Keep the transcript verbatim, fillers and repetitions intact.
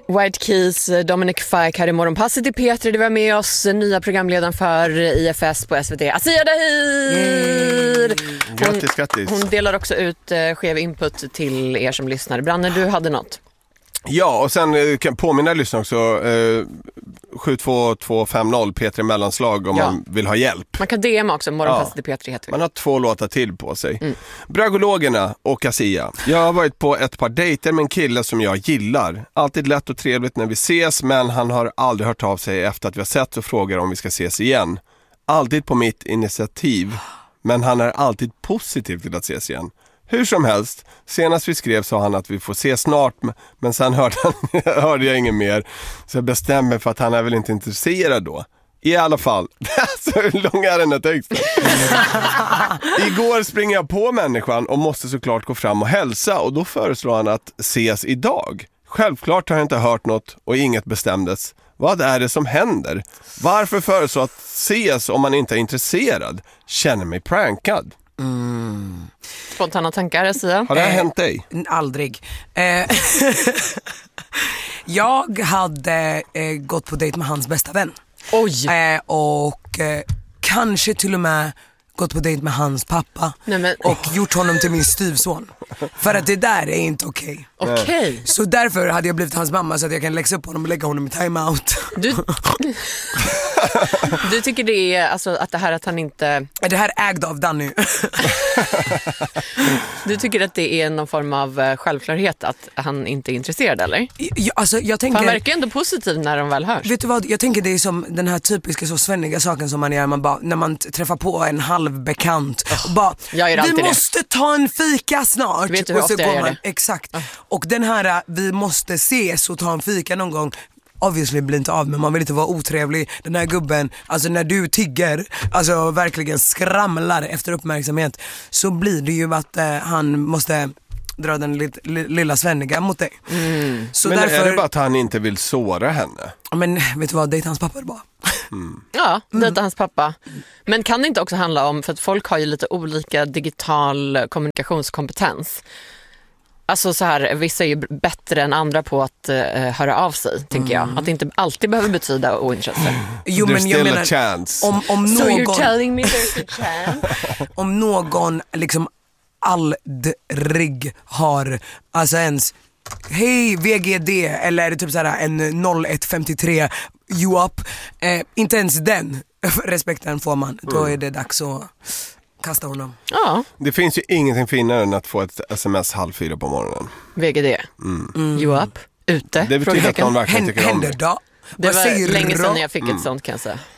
White Keys, Dominic Fike här i Morgonpasset i P tre. Det var med oss nya programledaren för I F S på S V T, Asia Dahir. Grattis, grattis. Hon delar också ut eh, skev input till er som lyssnar. Branne, du hade något. Ja, och sen eh, kan jag påminna lyssna också eh, sju två två fem noll P tre mellanslag om ja. man vill ha hjälp. Man kan D M också, Morgonpasset ja. i P tre heter vi. Man har två låtar till på sig. Mm. Bragologerna och Asia. Jag har varit på ett par dejter med en kille som jag gillar. Alltid lätt och trevligt när vi ses, men han har aldrig hört av sig efter att vi har sett och frågar om vi ska ses igen. Alltid på mitt initiativ, men han är alltid positiv till att ses igen. Hur som helst, senast vi skrev sa han att vi får se snart, men sen hörde, han, hörde jag inget mer. Så jag bestämmer för att han är väl inte intresserad då. I alla fall, så hur lång är den här texten? Igår springer jag på människan och måste såklart gå fram och hälsa, och då föreslår han att ses idag. Självklart har jag inte hört något och inget bestämdes. Vad är det som händer? Varför föreslå att ses om man inte är intresserad? Känner mig prankad. Mm. Spontana tankar, Sia. Har det eh, hänt dig? Aldrig. Eh, jag hade eh, gått på dejt med hans bästa vän. Oj. Eh, och eh, kanske till och med gått på dejt med hans pappa. Nej, men... och gjort honom till min styvson. För att det där är inte okej. Okay. Okej. Okay. Så därför hade jag blivit hans mamma så att jag kan läxa upp honom och lägga honom i timeout. Du, du tycker det är alltså att det här att han inte... Det här är ägd av Danny. Du tycker att det är någon form av självklarhet att han inte är intresserad, eller? Ja, alltså, jag tänker... Han verkar ändå positiv när de väl hörs. Vet du vad, jag tänker det är som den här typiska så svenniga saken som man gör man bara, när man t- träffar på en halvbekant och bara, vi måste det. ta en fika snart. Vet du hur och så ofta jag gör man, det? Exakt. Uh. Och den här, vi måste ses och ta en fika någon gång, obviously blir inte av, men man vill inte vara otrevlig. Den här gubben, alltså när du tigger, alltså verkligen skramlar efter uppmärksamhet, så blir det ju att eh, han måste dra den li- li- lilla svenniga mot dig. Mm. Så men därför... är det bara att han inte vill såra henne? Men vet du vad, dejta hans pappa är bara. Mm. Ja, dejta mm. hans pappa. Men kan det inte också handla om, för att folk har ju lite olika digital kommunikationskompetens. Alltså så här, vissa är ju bättre än andra på att uh, höra av sig, tänker mm. jag. Att det inte alltid behöver betyda ointresse. Jo, there's men jag still menar, a chance. Om, om so någon, you're telling me there's a chance? Om någon liksom aldrig har, alltså ens hej V G D eller typ så här en noll ett femtiotre you up, eh, inte ens den respekten får man. Mm. Då är det dags att kasta honom. Ja. Det finns ju ingenting finare än att få ett sms halv fyra på morgonen. V G D. Mm. Mm. You up. Ute. Det betyder att någon verkligen tycker om Händer det. då? Det Vad var säger länge du sedan då? jag fick mm. ett sånt, kan jag säga.